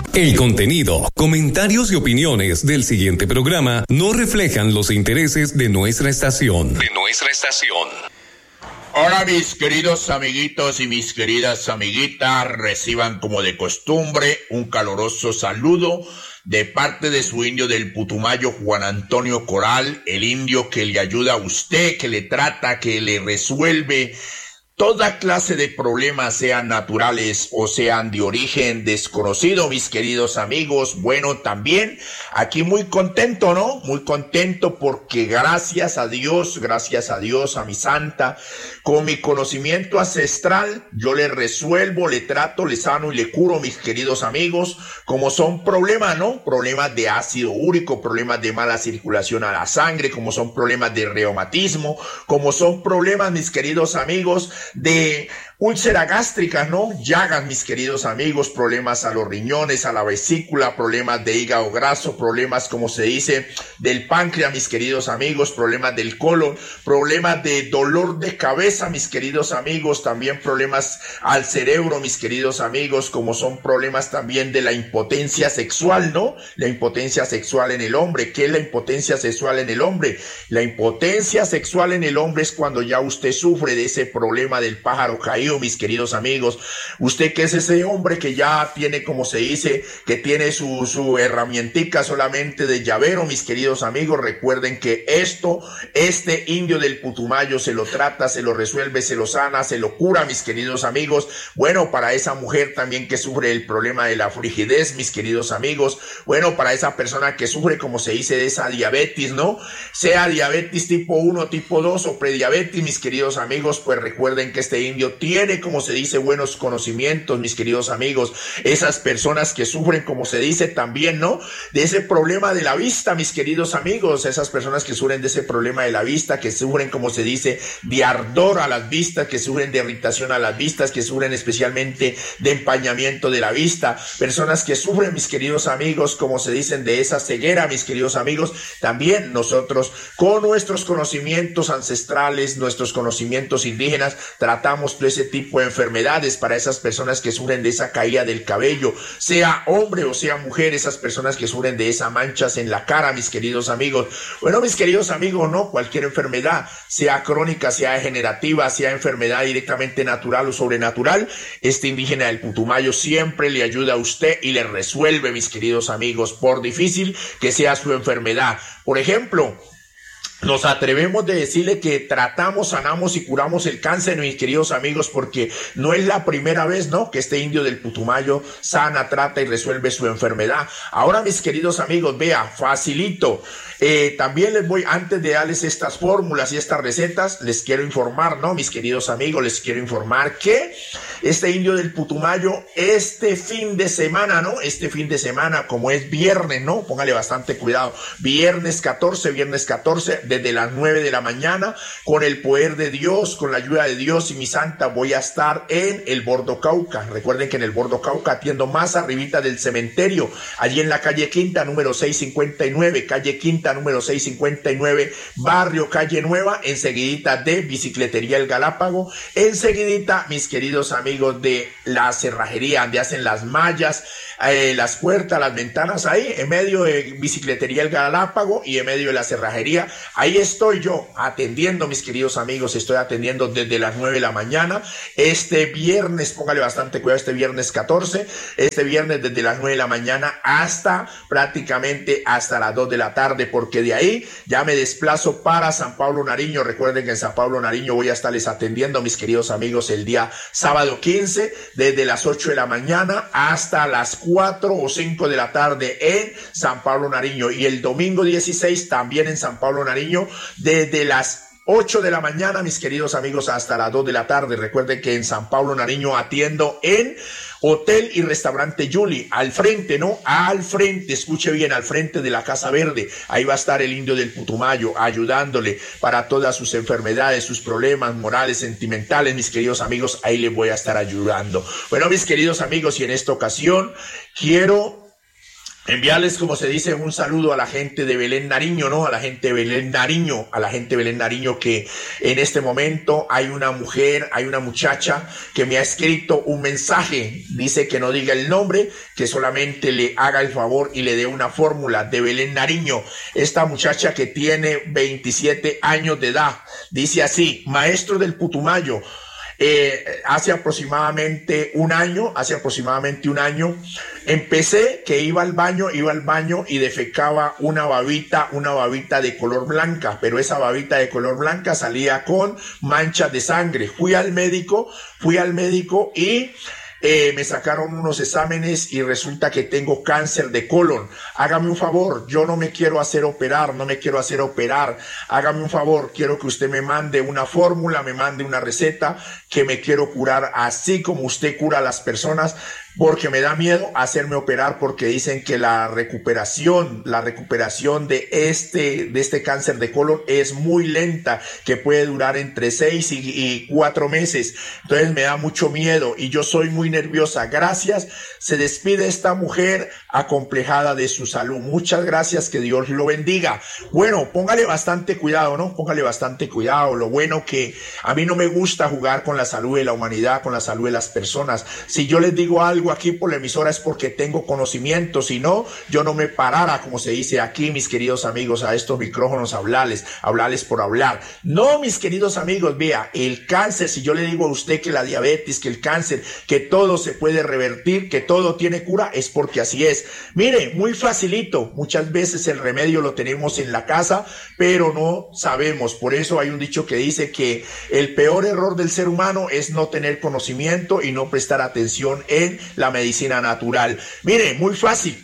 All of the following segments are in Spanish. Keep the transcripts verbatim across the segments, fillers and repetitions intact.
El contenido, comentarios y opiniones del siguiente programa no reflejan los intereses de nuestra estación. De nuestra estación. Hola mis queridos amiguitos y mis queridas amiguitas, reciban como de costumbre un caluroso saludo de parte de su indio del Putumayo, Juan Antonio Coral, el indio que le ayuda a usted, que le trata, que le resuelve toda clase de problemas, sean naturales o sean de origen desconocido, mis queridos amigos. Bueno, también aquí muy contento, ¿no? Muy contento porque gracias a Dios, gracias a Dios, a mi santa, con mi conocimiento ancestral, yo le resuelvo, le trato, le sano y le curo, mis queridos amigos, como son problemas, ¿no? Problemas de ácido úrico, problemas de mala circulación a la sangre, como son problemas de reumatismo, como son problemas, mis queridos amigos, de úlcera gástrica, ¿no? Llagas, mis queridos amigos, problemas a los riñones, a la vesícula, problemas de hígado graso, problemas, como se dice, del páncreas, mis queridos amigos, problemas del colon, problemas de dolor de cabeza, mis queridos amigos, también problemas al cerebro, mis queridos amigos, como son problemas también de la impotencia sexual, ¿no? La impotencia sexual en el hombre. ¿Qué es la impotencia sexual en el hombre? La impotencia sexual en el hombre es cuando ya usted sufre de ese problema del pájaro caído, mis queridos amigos. Usted que es ese hombre que ya tiene, como se dice, que tiene su, su herramientica solamente de llavero, mis queridos amigos, recuerden que esto, este indio del Putumayo se lo trata, se lo resuelve, se lo sana, se lo cura, mis queridos amigos. Bueno, para esa mujer también que sufre el problema de la frigidez, mis queridos amigos. Bueno, para esa persona que sufre, como se dice, de esa diabetes, ¿no? Sea diabetes tipo uno, tipo dos o prediabetes, mis queridos amigos, pues recuerden que este indio tiene, como se dice, buenos conocimientos, mis queridos amigos. Esas personas que sufren, como se dice también, ¿no? De ese problema de la vista, mis queridos amigos. Esas personas que sufren de ese problema de la vista, que sufren, como se dice, de ardor a las vistas, que sufren de irritación a las vistas, que sufren especialmente de empañamiento de la vista. Personas que sufren, mis queridos amigos, como se dicen, de esa ceguera, mis queridos amigos. También nosotros, con nuestros conocimientos ancestrales, nuestros conocimientos indígenas, tratamos todo ese tipo de enfermedades para esas personas que sufren de esa caída del cabello, sea hombre o sea mujer, esas personas que sufren de esas manchas en la cara, mis queridos amigos. Bueno, mis queridos amigos, no, cualquier enfermedad, sea crónica, sea degenerativa, sea enfermedad directamente natural o sobrenatural, este indígena del Putumayo siempre le ayuda a usted y le resuelve, mis queridos amigos, por difícil que sea su enfermedad. Por ejemplo, nos atrevemos de decirle que tratamos, sanamos y curamos el cáncer, mis queridos amigos, porque no es la primera vez, ¿no?, que este indio del Putumayo sana, trata y resuelve su enfermedad. Ahora, mis queridos amigos, vea, facilito. Eh, también les voy, antes de darles estas fórmulas y estas recetas, les quiero informar, ¿no?, mis queridos amigos, les quiero informar que este indio del Putumayo, este fin de semana, ¿no?, este fin de semana, como es viernes, ¿no?, póngale bastante cuidado, viernes catorce, viernes catorce, desde las nueve de la mañana, con el poder de Dios, con la ayuda de Dios y mi santa, voy a estar en el Bordo Cauca. Recuerden que en el Bordo Cauca atiendo más arribita del cementerio, allí en la calle Quinta, número seiscientos cincuenta y nueve, calle Quinta, número seiscientos cincuenta y nueve, barrio Calle Nueva, enseguidita de Bicicletería El Galápago, enseguidita, mis queridos amigos, de la cerrajería, donde hacen las mallas, eh, las puertas, las ventanas, ahí, en medio de Bicicletería El Galápago y en medio de la cerrajería. Ahí estoy yo atendiendo, mis queridos amigos, estoy atendiendo desde las nueve de la mañana, este viernes, póngale bastante cuidado, este viernes catorce, este viernes desde las nueve de la mañana hasta prácticamente hasta las dos de la tarde, porque de ahí ya me desplazo para San Pablo Nariño. Recuerden que en San Pablo Nariño voy a estarles atendiendo, mis queridos amigos, el día sábado quince, desde las ocho de la mañana hasta las cuatro o cinco de la tarde en San Pablo Nariño, y el domingo dieciséis también en San Pablo Nariño, desde las ocho de la mañana, mis queridos amigos, hasta las dos de la tarde. Recuerden que en San Pablo Nariño atiendo en Hotel y Restaurante Yuli, al frente, ¿no? Al frente, escuche bien, al frente de la Casa Verde. Ahí va a estar el indio del Putumayo ayudándole para todas sus enfermedades, sus problemas morales, sentimentales, mis queridos amigos. Ahí les voy a estar ayudando. Bueno, mis queridos amigos, y en esta ocasión quiero enviarles, como se dice, un saludo a la gente de Belén Nariño, ¿no? A la gente de Belén Nariño, a la gente de Belén Nariño, que en este momento hay una mujer, hay una muchacha que me ha escrito un mensaje, dice que no diga el nombre, que solamente le haga el favor y le dé una fórmula de Belén Nariño. Esta muchacha que tiene veintisiete años de edad, dice así: maestro del Putumayo, Eh, hace aproximadamente un año, hace aproximadamente un año, empecé que iba al baño, iba al baño y defecaba una babita, una babita de color blanca, pero esa babita de color blanca salía con manchas de sangre. Fui al médico, fui al médico y Eh, me sacaron unos exámenes y resulta que tengo cáncer de colon. Hágame un favor, yo no me quiero hacer operar, no me quiero hacer operar. Hágame un favor, quiero que usted me mande una fórmula, me mande una receta, que me quiero curar así como usted cura a las personas, porque me da miedo hacerme operar, porque dicen que la recuperación, la recuperación de este, de este cáncer de colon es muy lenta, que puede durar entre seis y, y cuatro meses. Entonces me da mucho miedo y yo soy muy nerviosa. Gracias. Se despide esta mujer acomplejada de su salud. Muchas gracias, que Dios lo bendiga. Bueno, póngale bastante cuidado, ¿no? Póngale bastante cuidado. Lo bueno que a mí no me gusta jugar con la salud de la humanidad, con la salud de las personas. Si yo les digo algo aquí por la emisora es porque tengo conocimiento, si no, yo no me parara, como se dice aquí, mis queridos amigos, a estos micrófonos, hablarles, hablarles por hablar. No, mis queridos amigos, vea, el cáncer, si yo le digo a usted que la diabetes, que el cáncer, que todo se puede revertir, que todo tiene cura, es porque así es. Mire, muy facilito, muchas veces el remedio lo tenemos en la casa, pero no sabemos. Por eso hay un dicho que dice que el peor error del ser humano es no tener conocimiento y no prestar atención en la medicina natural. Mire, muy fácil.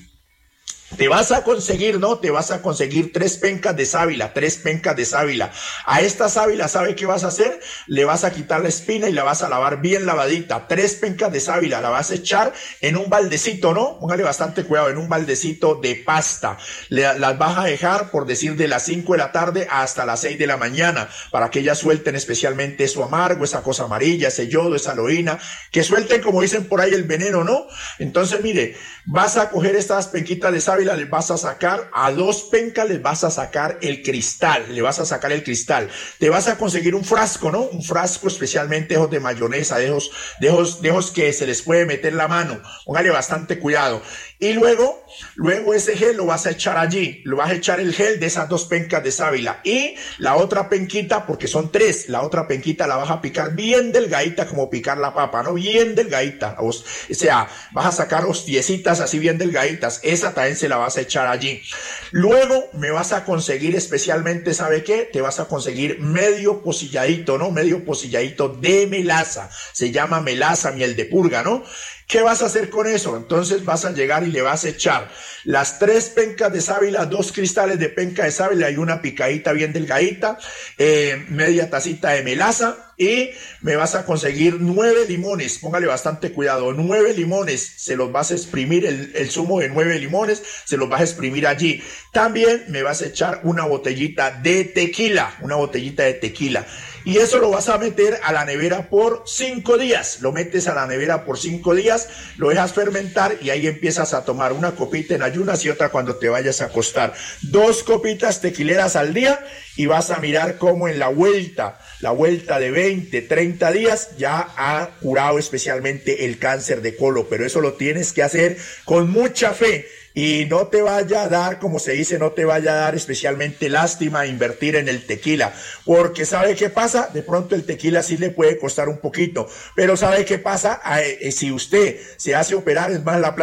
Te vas a conseguir, ¿no? Te vas a conseguir tres pencas de sábila, tres pencas de sábila. A esta sábila, ¿sabe qué vas a hacer? Le vas a quitar la espina y la vas a lavar bien lavadita. Tres pencas de sábila, la vas a echar en un baldecito, ¿no? Póngale bastante cuidado, en un baldecito de pasta. Le, las vas a dejar, por decir, de las cinco de la tarde hasta las seis de la mañana, para que ellas suelten especialmente eso amargo, esa cosa amarilla, ese yodo, esa aloína, que suelten, como dicen por ahí, el veneno, ¿no? Entonces, mire, vas a coger estas penquitas de sábila, les vas a sacar a dos pencas, les vas a sacar el cristal, le vas a sacar el cristal. Te vas a conseguir un frasco, ¿no? Un frasco especialmente de esos de mayonesa, de esos, de esos, de esos que se les puede meter la mano. Póngale bastante cuidado. Y luego, luego ese gel lo vas a echar allí, lo vas a echar el gel de esas dos pencas de sábila y la otra penquita, porque son tres, la otra penquita la vas a picar bien delgadita, como picar la papa, ¿no? Bien delgadita, o sea, vas a sacar hostiecitas así bien delgaditas, esa también se la vas a echar allí. Luego me vas a conseguir especialmente, ¿sabe qué? Te vas a conseguir medio pocilladito, ¿no? Medio pocilladito de melaza, se llama melaza, miel de purga, ¿no? ¿Qué vas a hacer con eso? Entonces vas a llegar y le vas a echar las tres pencas de sábila, dos cristales de penca de sábila y una picadita bien delgadita, eh, media tacita de melaza, y me vas a conseguir nueve limones. Póngale bastante cuidado, nueve limones, se los vas a exprimir, el, el zumo de nueve limones, se los vas a exprimir allí. También me vas a echar una botellita de tequila, una botellita de tequila. Y eso lo vas a meter a la nevera por cinco días. Lo metes a la nevera por cinco días, lo dejas fermentar y ahí empiezas a tomar una copita en ayunas y otra cuando te vayas a acostar. Dos copitas tequileras al día y vas a mirar cómo en la vuelta, la vuelta de veinte, treinta días ya ha curado especialmente el cáncer de colon. Pero eso lo tienes que hacer con mucha fe. Y no te vaya a dar, como se dice, no te vaya a dar especialmente lástima invertir en el tequila, porque ¿sabe qué pasa? De pronto el tequila sí le puede costar un poquito, pero ¿sabe qué pasa? Eh, eh, si usted se hace operar, es más la plata